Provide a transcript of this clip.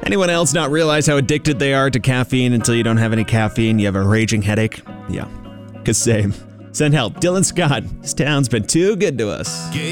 Anyone else not realize how addicted they are to caffeine until you don't have any caffeine, you have a raging headache? Yeah, 'cause same. Send help. Dylan Scott. This town's been too good to us.